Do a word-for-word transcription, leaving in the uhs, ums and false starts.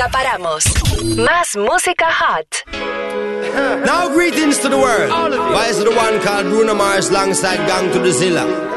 Nunca paramos. Más música hot. Now greetings to the world. Why is the one called Bruno Mars alongside Gang to the Zilla?